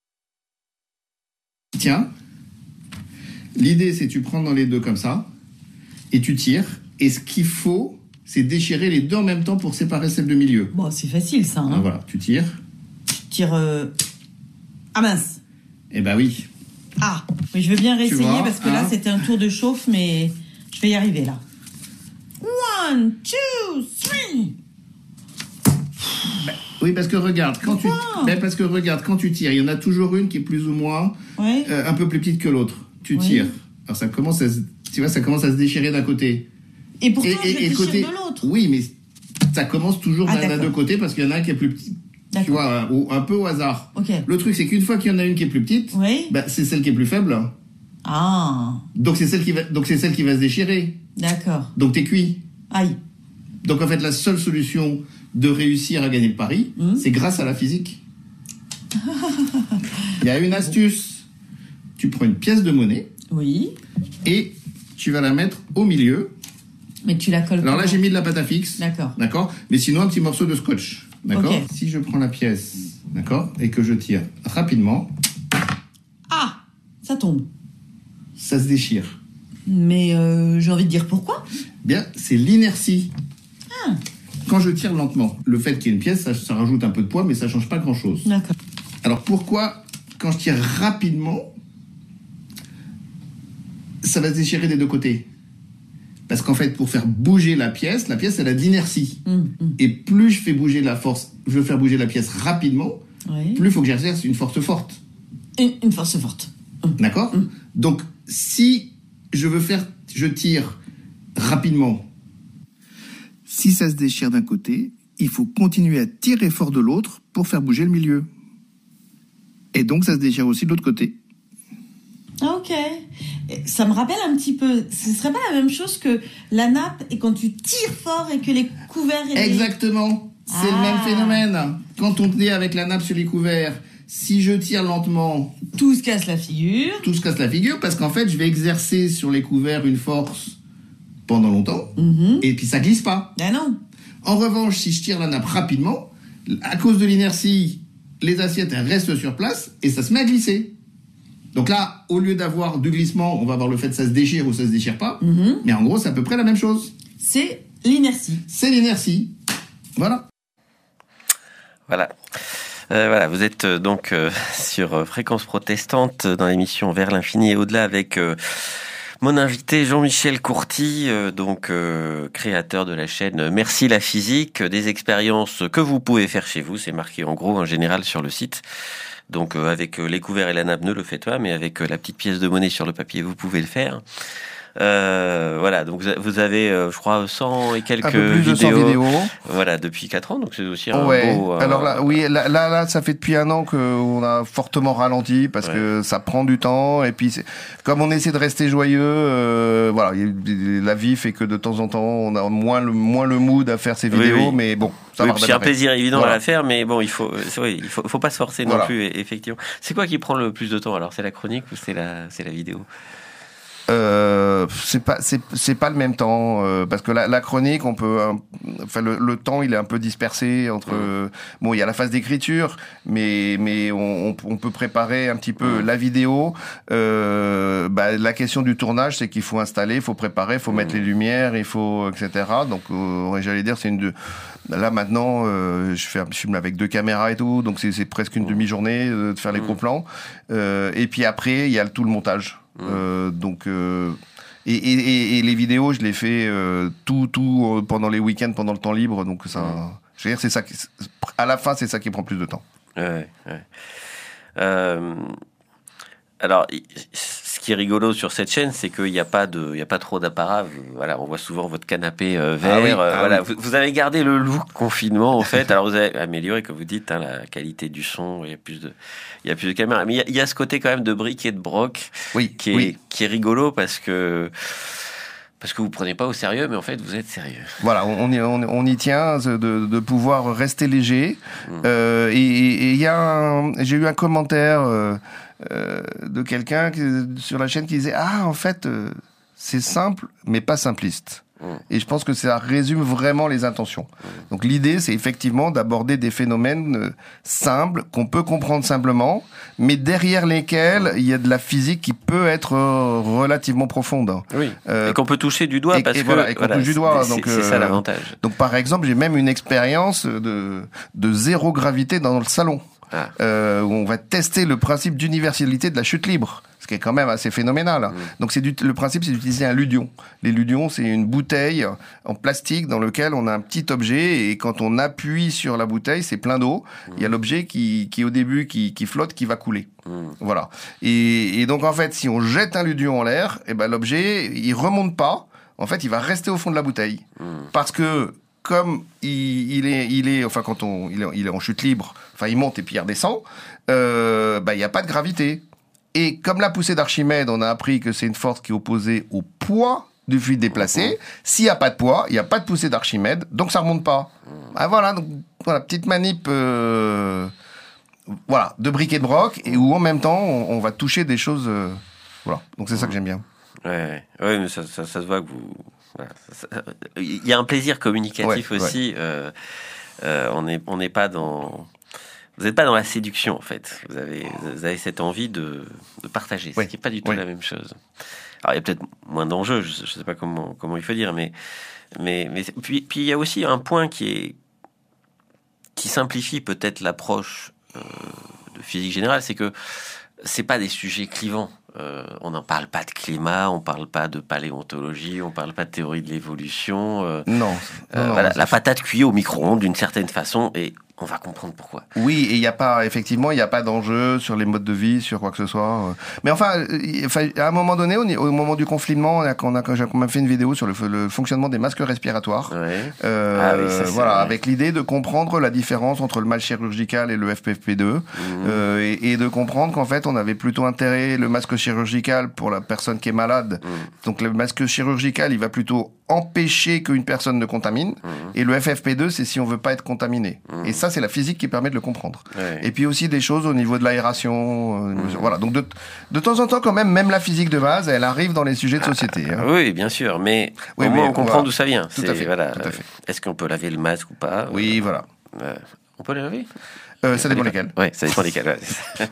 Tiens, l'idée c'est tu prends dans les deux comme ça et tu tires. Et ce qu'il faut, c'est déchirer les deux en même temps pour séparer celle de milieu. Bon, c'est facile ça. Hein. Donc voilà, tu tires. Tu tires. Euh... Ah mince. Eh ben oui. Ah, mais je veux bien réessayer vois, parce que hein. là c'était un tour de chauffe, mais je vais y arriver là. One, two, three. Oui, parce que regarde, quand tu, Pourquoi ben parce que regarde, quand tu tires, il y en a toujours une qui est plus ou moins Ouais. euh, un peu plus petite que l'autre. Tu Oui. tires. Alors ça commence à se, tu vois, ça commence à se déchirer d'un côté. Et pourtant et, je vais et déchirer côté, de l'autre. oui, mais ça commence toujours Ah, d'un, d'un d'accord. deux côtés parce qu'il y en a un qui est plus petit. Tu D'accord. vois, un, au- un peu au hasard. Ok. Le truc, c'est qu'une fois qu'il y en a une qui est plus petite, Oui. ben, c'est celle qui est plus faible. Ah, Donc c'est celle qui va, donc c'est celle qui va se déchirer. d'accord. Donc t'es cuit. Aïe. Donc en fait, la seule solution de réussir à gagner le pari, Mmh. c'est grâce à la physique. Il y a une astuce. Tu prends une pièce de monnaie Oui. et tu vas la mettre au milieu. Mais tu la colles. Alors là, comment? j'ai mis de la pâte à fixe. D'accord. D'accord. Mais sinon, un petit morceau de scotch. D'accord. Ok. Si je prends la pièce, d'accord, et que je tire rapidement, Ah, ça tombe. ça se déchire. Mais euh, j'ai envie de dire pourquoi. Bien, c'est l'inertie. Ah. Quand je tire lentement, le fait qu'il y ait une pièce, ça, ça rajoute un peu de poids, mais ça change pas grand-chose. D'accord. Alors pourquoi, quand je tire rapidement, ça va se déchirer des deux côtés? Parce qu'en fait, pour faire bouger la pièce, la pièce, elle a de l'inertie. Hum, hum. Et plus je fais bouger la force, je veux faire bouger la pièce rapidement, Oui. plus il faut que j'exerce une force forte. Une, une force forte. Hum. D'accord? Donc, si je veux faire, je tire rapidement. Si ça se déchire d'un côté, il faut continuer à tirer fort de l'autre pour faire bouger le milieu. Et donc, ça se déchire aussi de l'autre côté. Ah, ok. Et ça me rappelle un petit peu. Ce serait pas la même chose que la nappe et quand tu tires fort et que les couverts. Et les... Exactement. C'est Ah. le même phénomène. Quand on est avec la nappe sur les couverts, si je tire lentement, Tout se casse la figure. tout se casse la figure parce qu'en fait, je vais exercer sur les couverts une force pendant longtemps Mhm. et puis ça glisse pas. Ah non. En revanche, si je tire la nappe rapidement, à cause de l'inertie, les assiettes elles restent sur place et ça se met à glisser. Donc là, au lieu d'avoir du glissement, on va avoir le fait que ça se déchire ou ça se déchire pas. Mhm. Mais en gros, c'est à peu près la même chose. C'est l'inertie. C'est l'inertie. Voilà. Voilà. Euh, voilà, vous êtes euh, donc euh, sur euh, Fréquence Protestante dans l'émission Vers l'infini et au-delà avec euh, mon invité Jean-Michel Courty, euh, donc euh, créateur de la chaîne Merci la physique, euh, des expériences que vous pouvez faire chez vous, c'est marqué en gros en général sur le site. Donc euh, avec euh, les couverts et la nappe, ne le faites pas, mais avec euh, la petite pièce de monnaie sur le papier, vous pouvez le faire. Euh, voilà, donc vous avez, euh, je crois, cent et quelques Un peu plus de vidéos, cent vidéos. voilà, depuis quatre ans, donc c'est aussi un Ouais. beau... euh, Alors là, oui, là, là, là, ça fait depuis un an qu'on a fortement ralenti parce Ouais. que ça prend du temps et puis c'est- comme on essaie de rester joyeux, euh, voilà, il- la vie fait que de temps en temps on a moins le moins le mood à faire ces Oui, vidéos, oui. mais bon, ça Oui, va puis c'est un redémarrer. plaisir évident Voilà. à la faire, mais bon, il faut, c'est- oui, il faut, faut pas se forcer non Voilà. plus, e- effectivement. C'est quoi qui prend le plus de temps alors? C'est la chronique ou c'est la, c'est la vidéo? Euh, c'est pas c'est c'est pas le même temps euh, parce que la, la chronique on peut euh, enfin le, le temps il est un peu dispersé entre euh, bon il y a la phase d'écriture mais mais on, on, on peut préparer un petit peu la vidéo euh, bah, la question du tournage c'est qu'il faut installer il faut préparer il faut mettre les lumières il faut etc donc euh, j'allais dire c'est une de là maintenant euh, je fais un film avec deux caméras et tout donc c'est c'est presque une demi-journée euh, de faire les gros plans euh, et puis après il y a tout le montage. Euh, donc euh, Et, et, et les vidéos, je les fais euh, tout, tout euh, pendant les week-ends, pendant le temps libre. Donc ça, mmh. je veux dire, c'est ça. Qui, à la fin, c'est ça qui prend plus de temps. Ouais, ouais. Euh, alors, ce qui est rigolo sur cette chaîne, c'est qu'il n'y a pas de, il y a pas trop d'apparat. Voilà, on voit souvent votre canapé euh, vert. Ah oui, euh, ah voilà, oui. vous, vous avez gardé le look confinement en fait. Alors vous avez amélioré, comme vous dites, hein, la qualité du son. Il y a plus de, il y a plus de caméras. Mais il y a, il y a ce côté quand même de bric et de broc, oui, qui est, oui. qui est rigolo parce que. Parce que vous prenez pas au sérieux, mais en fait, vous êtes sérieux. Voilà, on y, on, on y tient de, de pouvoir rester léger. Mmh. Euh, et il y a, un, j'ai eu un commentaire euh, euh, de quelqu'un qui, sur la chaîne qui disait ah en fait euh, c'est simple, mais pas simpliste. Mmh. Et je pense que ça résume vraiment les intentions. Mmh. Donc l'idée, c'est effectivement d'aborder des phénomènes euh, simples, qu'on peut comprendre simplement, mais derrière lesquels il y a de la physique qui peut être euh, relativement profonde. Oui. Euh, et qu'on peut toucher du doigt, et, parce et que voilà, et qu'on voilà, touche du doigt. C'est, donc, c'est, c'est ça l'avantage. Donc par exemple, j'ai même une expérience de, de zéro gravité dans le salon. Ah. Euh, où on va tester le principe d'universalité de la chute libre, ce qui est quand même assez phénoménal. Mmh. Donc c'est du, le principe, c'est d'utiliser un ludion. Les ludions, c'est une bouteille en plastique dans lequel on a un petit objet et quand on appuie sur la bouteille, c'est plein d'eau. Mmh. Il y a l'objet qui, qui au début qui, qui flotte, qui va couler. Mmh. Voilà. Et, et donc en fait, si on jette un ludion en l'air, et ben l'objet, il remonte pas. En fait, il va rester au fond de la bouteille mmh. parce que comme il, il est, il est, enfin quand on, il est, il est en chute libre, enfin il monte et puis il redescend, euh, bah il y a pas de gravité. Et comme la poussée d'Archimède, on a appris que c'est une force qui est opposée au poids du fluide déplacé. Mmh. S'il y a pas de poids, il y a pas de poussée d'Archimède, donc ça remonte pas. Mmh. Ah voilà, donc voilà petite manip, euh, voilà, de bric et de broc, et où en même temps on, on va toucher des choses, euh, voilà. Donc c'est mmh. ça que j'aime bien. Ouais, ouais, mais ça, ça, ça se voit que vous. Voilà, il y a un plaisir communicatif ouais, aussi. Ouais. Euh, euh, on n'est on n'est pas dans. Vous n'êtes pas dans la séduction en fait. Vous avez vous avez cette envie de, de partager, ce ouais, qui n'est pas du tout ouais. la même chose. Alors il y a peut-être moins d'enjeux. Je ne sais pas comment comment il faut dire, mais mais mais puis puis il y a aussi un point qui est qui simplifie peut-être l'approche euh, de physique générale, c'est que c'est pas des sujets clivants. Euh, on n'en parle pas de climat, on parle pas de paléontologie, on parle pas de théorie de l'évolution. Euh, non. Euh, non voilà, la patate cuite au micro-ondes d'une certaine façon et on va comprendre pourquoi. Oui, et il y a pas, effectivement, il n'y a pas d'enjeu sur les modes de vie, sur quoi que ce soit. Mais enfin, enfin à un moment donné, au, au moment du confinement, on a, on a, j'ai quand même fait une vidéo sur le, le fonctionnement des masques respiratoires. Ouais. Euh, ah oui, ça, voilà, vrai. Avec l'idée de comprendre la différence entre le masque chirurgical et le F P F P deux, mmh. euh, et, et de comprendre qu'en fait, on avait plutôt intérêt le masque chirurgical pour la personne qui est malade. Mmh. Donc le masque chirurgical, il va plutôt empêcher qu'une personne ne contamine, mmh. et le F F P deux, c'est si on veut pas être contaminé. Mmh. Et ça, c'est la physique qui permet de le comprendre. Ouais. Et puis aussi des choses au niveau de l'aération. Euh, mmh. Voilà. Donc de, de temps en temps, quand même, même la physique de base, elle arrive dans les sujets de société. Ah, hein. Oui, bien sûr. Mais oui, au moins, on comprend voilà. d'où ça vient. Tout c'est, à fait. Voilà, tout à fait. Est-ce qu'on peut laver le masque ou pas? Oui, euh, voilà. Euh, on peut les laver euh, Ça dépend lesquels. Oui, ça dépend lesquels. Ouais.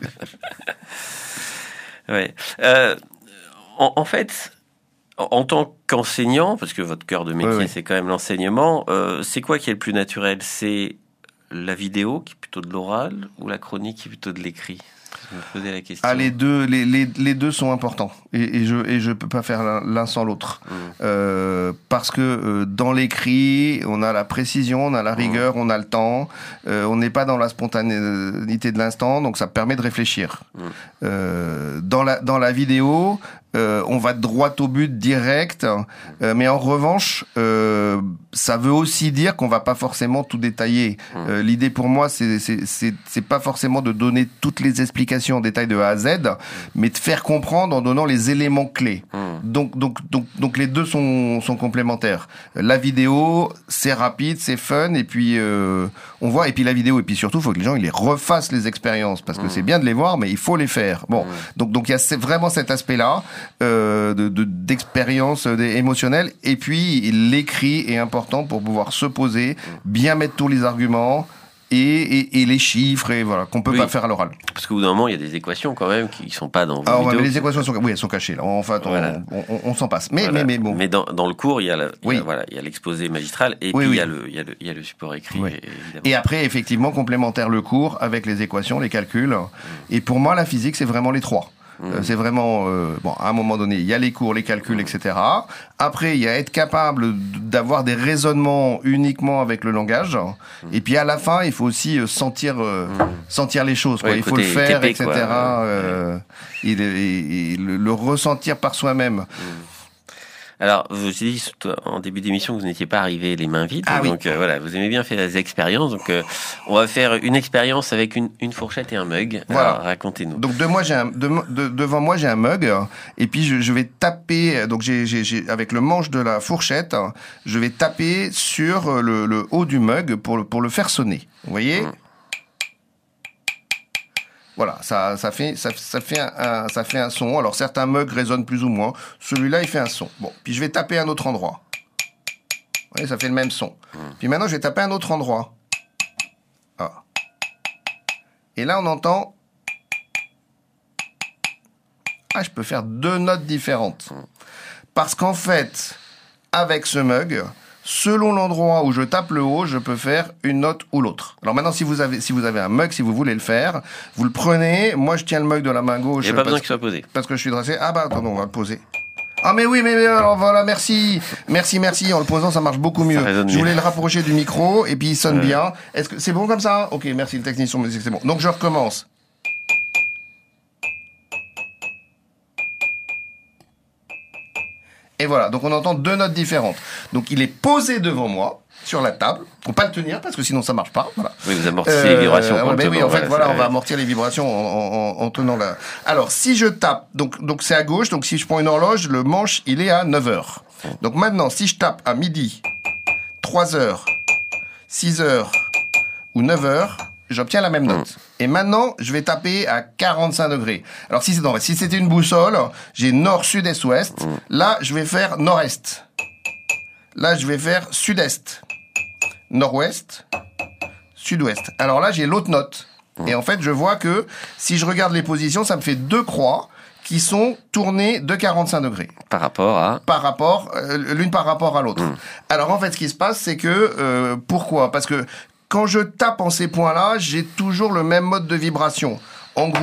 ouais. Euh, en, en fait... En tant qu'enseignant, parce que votre cœur de métier, oui, oui. c'est quand même l'enseignement, euh, c'est quoi qui est le plus naturel? C'est la vidéo qui est plutôt de l'oral ou la chronique qui est plutôt de l'écrit? Vous me posez la question. Ah, les deux, les, les, les deux sont importants. Et, et je et je peux pas faire l'un, l'un sans l'autre. Mmh. Euh, parce que euh, dans l'écrit, on a la précision, on a la rigueur, mmh. on a le temps. Euh, on n'est pas dans la spontanéité de l'instant, donc ça permet de réfléchir. Mmh. Euh, dans la dans la vidéo, euh, on va droit au but, direct. Euh, mais en revanche, euh, ça veut aussi dire qu'on va pas forcément tout détailler. Mmh. Euh, l'idée pour moi, c'est c'est c'est c'est pas forcément de donner toutes les explications en détail de A à Z, mmh. mais de faire comprendre en donnant les éléments clés. Mmh. Donc, donc, donc, donc les deux sont, sont complémentaires. La vidéo, c'est rapide, c'est fun, et puis euh, on voit, et puis la vidéo, et puis surtout, il faut que les gens ils les refassent les expériences, parce que mmh. c'est bien de les voir, mais il faut les faire. Bon, mmh. donc, donc il y a vraiment cet aspect-là euh, de, de d'expérience émotionnelle, et puis l'écrit est important pour pouvoir se poser, bien mettre tous les arguments. Et, et, et les chiffres, et voilà, qu'on peut oui. pas faire à l'oral. Parce qu'au bout d'un moment, il y a des équations quand même qui sont pas dans vos ah, vidéos. Ouais, mais les équations sont, oui, elles sont cachées là. En fait, on, voilà. on, on, on s'en passe. Mais, voilà. mais, mais bon. Mais dans, dans le cours, il y a, la, il oui. y a, voilà, il y a l'exposé magistral et oui, puis oui. il y a le, il y a le, il y a le support écrit. Oui. Évidemment. Et après, effectivement, complémentaire le cours avec les équations, les calculs. Mmh. Et pour moi, la physique, c'est vraiment les trois. Mmh. Euh, c'est vraiment... Euh, bon, à un moment donné, il y a les cours, les calculs, mmh. et cetera. Après, il y a être capable d'avoir des raisonnements uniquement avec le langage. Mmh. Et puis, à la fin, il faut aussi euh, sentir, euh, mmh. sentir les choses. Quoi. Ouais, il faut le faire, T P, et cetera. Euh, ouais. et, et, et le, le ressentir par soi-même. Mmh. Alors, vous avez dit en début d'émission que vous n'étiez pas arrivé les mains vides. Ah, donc, oui. euh, voilà, vous aimez bien faire des expériences. Donc, euh, on va faire une expérience avec une, une fourchette et un mug. Voilà. Alors, racontez-nous. Donc, de moi, j'ai un, de, de, devant moi, j'ai un mug. Et puis, je, je vais taper, donc, j'ai, j'ai, j'ai, avec le manche de la fourchette, je vais taper sur le, le haut du mug pour le, pour le faire sonner. Vous voyez? Mmh. Voilà, ça, ça fait, ça, ça fait un, un, ça fait un son. Alors, certains mugs résonnent plus ou moins. Celui-là, il fait un son. Bon, puis je vais taper à un autre endroit. Vous voyez, ça fait le même son. Mmh. Puis maintenant, je vais taper à un autre endroit. Ah. Et là, on entend... Ah, je peux faire deux notes différentes. Mmh. Parce qu'en fait, avec ce mug... Selon l'endroit où je tape le haut, je peux faire une note ou l'autre. Alors maintenant, si vous avez, si vous avez un mug, si vous voulez le faire, vous le prenez. Moi, je tiens le mug de la main gauche. Il n'y a pas besoin qu'il soit posé. Parce que je suis dressé. Ah bah, attendez, on va le poser. Ah mais oui, mais, mais alors voilà, merci. Merci, merci. En le posant, ça marche beaucoup mieux. Je mieux. voulais le rapprocher du micro et puis il sonne ouais. bien. Est-ce que c'est bon comme ça? Ok, merci le technicien, mais c'est bon. Donc je recommence. Et voilà, donc on entend deux notes différentes. Donc il est posé devant moi, sur la table. Faut pas le tenir, parce que sinon ça marche pas. Voilà. Oui, vous amortissez euh, les vibrations. Euh, ben oui, en fait, voilà, voilà, on va amortir les vibrations en, en, en tenant la... Alors, si je tape, donc donc c'est à gauche, donc si je prends une horloge, le manche, il est à neuf heures. Donc maintenant, si je tape à midi, trois heures, six heures ou neuf heures, j'obtiens la même note. Mmh. Et maintenant, je vais taper à quarante-cinq degrés. Alors, si, c'est, non, si c'était une boussole, j'ai nord, sud, est, ouest. Mmh. Là, je vais faire nord-est. Là, je vais faire sud-est. Nord-ouest, sud-ouest. Alors là, j'ai l'autre note. Mmh. Et en fait, je vois que si je regarde les positions, ça me fait deux croix qui sont tournées de quarante-cinq degrés. Par rapport à... Par rapport, euh, l'une par rapport à l'autre. Mmh. Alors, en fait, ce qui se passe, c'est que... Euh, pourquoi ? Parce que quand je tape en ces points-là, j'ai toujours le même mode de vibration. En gros,